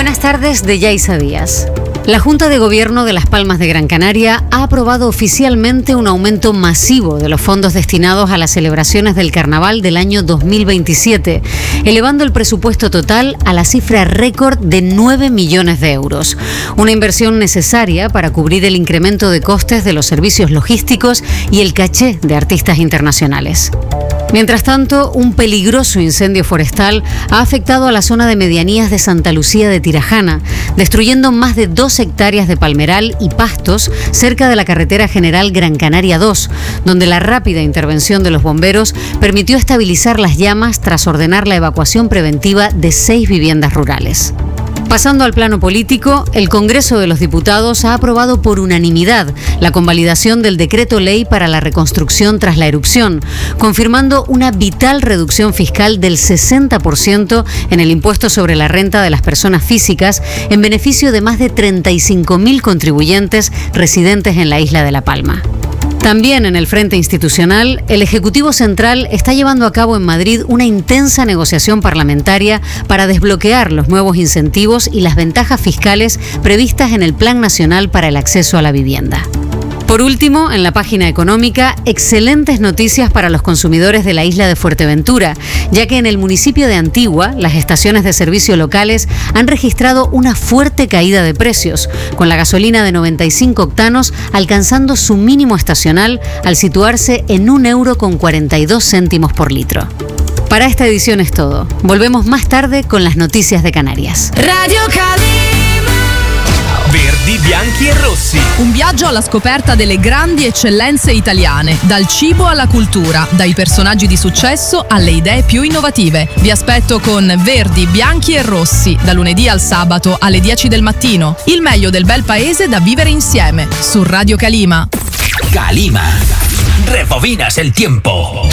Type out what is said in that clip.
Buenas tardes de Yaisa Díaz. La Junta de Gobierno de Las Palmas de Gran Canaria ha aprobado oficialmente un aumento masivo de los fondos destinados a las celebraciones del Carnaval del año 2027, elevando el presupuesto total a la cifra récord de 9 millones de euros. Una inversión necesaria para cubrir el incremento de costes de los servicios logísticos y el caché de artistas internacionales. Mientras tanto, un peligroso incendio forestal ha afectado a la zona de medianías de Santa Lucía de Tirajana, destruyendo más de 2 hectáreas de palmeral y pastos cerca de la carretera general Gran Canaria 2, donde la rápida intervención de los bomberos permitió estabilizar las llamas tras ordenar la evacuación preventiva de 6 viviendas rurales. Pasando al plano político, el Congreso de los Diputados ha aprobado por unanimidad la convalidación del decreto ley para la reconstrucción tras la erupción, confirmando una vital reducción fiscal del 60% en el impuesto sobre la renta de las personas físicas en beneficio de más de 35.000 contribuyentes residentes en la isla de La Palma. También en el frente institucional, el Ejecutivo Central está llevando a cabo en Madrid una intensa negociación parlamentaria para desbloquear los nuevos incentivos y las ventajas fiscales previstas en el Plan Nacional para el Acceso a la Vivienda. Por último, en la página económica, excelentes noticias para los consumidores de la isla de Fuerteventura, ya que en el municipio de Antigua, las estaciones de servicio locales han registrado una fuerte caída de precios, con la gasolina de 95 octanos alcanzando su mínimo estacional al situarse en 1,42 € por litro. Para esta edición es todo. Volvemos más tarde con las noticias de Canarias. Radio Verdi, bianchi e rossi. Un viaggio alla scoperta delle grandi eccellenze italiane, dal cibo alla cultura, dai personaggi di successo alle idee più innovative. Vi aspetto con Verdi, bianchi e rossi, da lunedì al sabato alle 10 del mattino. Il meglio del bel paese da vivere insieme, su Radio Calima. Calima. Rebobinas el tiempo.